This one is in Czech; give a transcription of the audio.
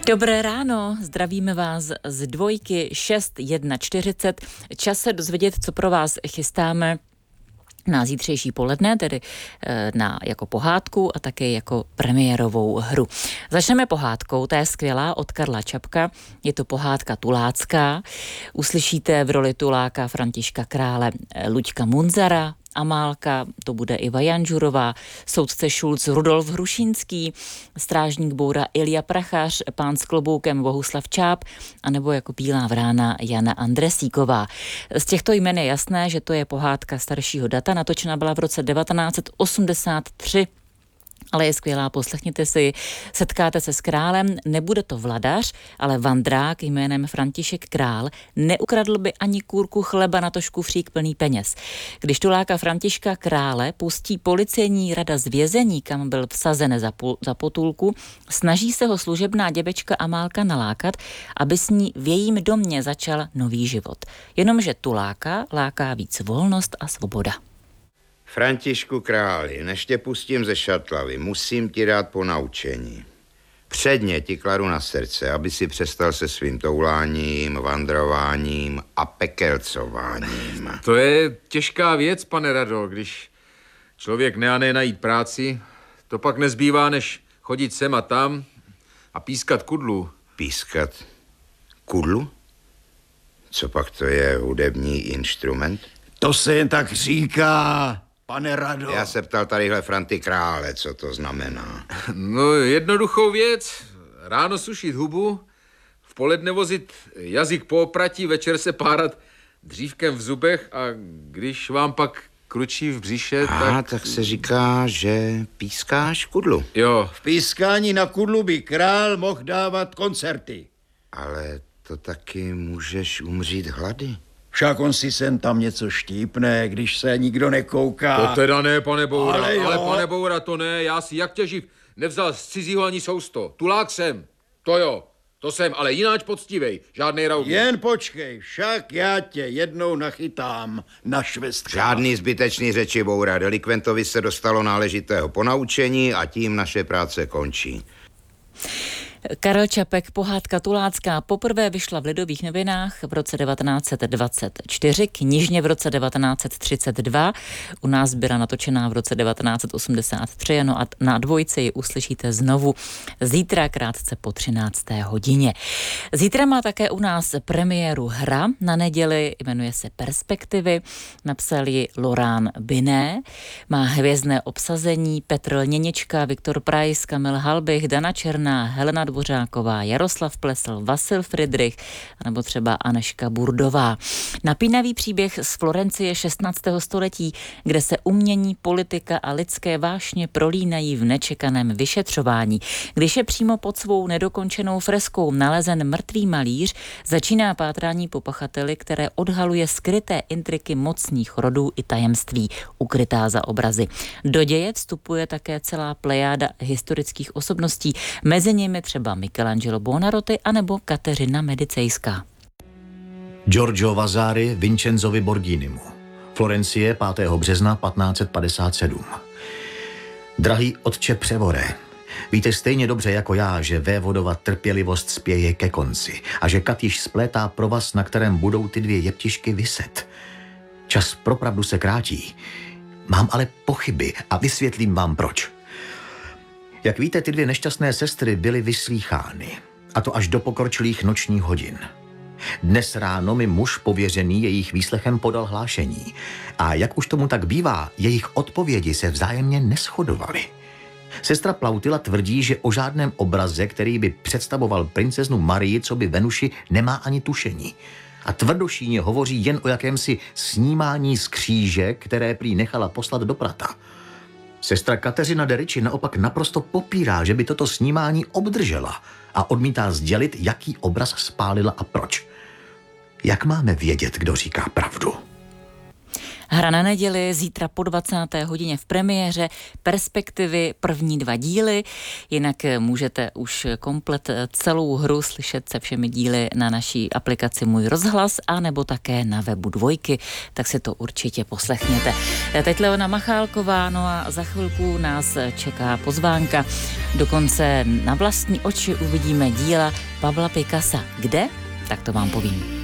Dobré ráno, zdravíme vás z dvojky 6.41. Čas se dozvědět, co pro vás chystáme na zítřejší poledne, tedy jako pohádku a také jako premiérovou hru. Začneme pohádkou, ta je skvělá, od Karla Čapka, je to pohádka tulácká. Uslyšíte v roli tuláka Františka Krále Luďka Munzara, Amálka, to bude Iva Janžurová, soudce Šulc Rudolf Hrušínský, strážník Boura Ilja Prachař, pán s kloboukem Bohuslav Čáp, anebo jako Bílá vrána Jana Andresíková. Z těchto jmen je jasné, že to je pohádka staršího data, natočena byla v roce 1983, ale je skvělá, poslechněte si, setkáte se s králem, nebude to vladař, ale vandrák jménem František Král neukradl by ani kůrku chleba, natož kufřík plný peněz. Když tuláka Františka Krále pustí policejní rada z vězení, kam byl vsazen za potulku, snaží se ho služebná děvečka Amálka nalákat, aby s ní v jejím domě začal nový život. Jenomže tuláka láká víc volnost a svoboda. Františku Králi, než tě pustím ze šatlavy, musím ti dát ponaučení. Předně ti kladu na srdce, aby si přestal se svým touláním, vandrováním a pekelcováním. To je těžká věc, pane Rado, když člověk neané najít práci, to pak nezbývá, než chodit sem a tam a pískat kudlu. Pískat kudlu? Co pak to je hudební instrument? To se jen tak říká, pane Rado. Já se ptal tadyhle Franty Krále, co to znamená. No, jednoduchou věc. Ráno sušit hubu, v poledne vozit jazyk po opratí, večer se párat dřívkem v zubech a když vám pak kručí v břiše, tak se říká, že pískáš kudlu. Jo. V pískání na kudlu by král mohl dávat koncerty. Ale to taky můžeš umřít hlady. Však on si sem tam něco štípne, když se nikdo nekouká. To teda ne, pane Boura, Ale pane Boura, to ne, já si jak tě živ nevzal z cizího ani sousto. Tulák jsem, to jo, to jsem, ale jináč poctivej, žádnej raubí. Jen počkej, však já tě jednou nachytám na švestka. Žádný zbytečný řeči, Boura, delikventovi se dostalo náležitého ponaučení a tím naše práce končí. Karel Čapek, pohádka tulácká, poprvé vyšla v Lidových novinách v roce 1924, knižně v roce 1932, u nás byla natočená v roce 1983, no a na dvojce ji uslyšíte znovu zítra krátce po 13. hodině. Zítra má také u nás premiéru hra na neděli, jmenuje se Perspektivy, napsal ji Lorán Biné, má hvězdné obsazení Petr Lněnička, Viktor Preiss, Kamil Halbich, Dana Černá, Helena Dvořáková, Jaroslav Plesl, Vasil Fridrich nebo třeba Aneška Burdová. Napínavý příběh z Florencie 16. století, kde se umění, politika a lidské vášně prolínají v nečekaném vyšetřování. Když je přímo pod svou nedokončenou freskou nalezen mrtvý malíř, začíná pátrání po pachateli, které odhaluje skryté intriky mocných rodů i tajemství ukrytá za obrazy. Do děje vstupuje také celá plejáda historických osobností, mezi nimi třeba Michelangelo Buonarroti anebo Kateřina Medicejská. Giorgio Vasari Vincenzovi Borghinimu. Florencie 5. března 1557. Drahý otče Převore, víte stejně dobře jako já, že vévodova trpělivost spěje ke konci a že kat již splétá provaz, na kterém budou ty dvě jeptišky viset. Čas pro pravdu se krátí. Mám ale pochyby a vysvětlím vám proč. Jak víte, ty dvě nešťastné sestry byly vyslýchány, a to až do pokročilých nočních hodin. Dnes ráno mi muž pověřený jejich výslechem podal hlášení a jak už tomu tak bývá, jejich odpovědi se vzájemně neshodovaly. Sestra Plautila tvrdí, že o žádném obraze, který by představoval princeznu Marii co by Venuši, nemá ani tušení. A tvrdošíně hovoří jen o jakémsi snímání z kříže, které prý nechala poslat do Prata. Sestra Kateřina de Ricci naopak naprosto popírá, že by toto snímání obdržela a odmítá sdělit, jaký obraz spálila a proč. Jak máme vědět, kdo říká pravdu? Hra na neděli, zítra po 20. hodině v premiéře, Perspektivy, první 2 díly, jinak můžete už komplet celou hru slyšet se všemi díly na naší aplikaci Můj rozhlas a nebo také na webu Dvojky, tak si to určitě poslechněte. Teď Leona Machálková, no a za chvilku nás čeká pozvánka. Dokonce na vlastní oči uvidíme díla Pabla Picassa. Kde? Tak to vám povím.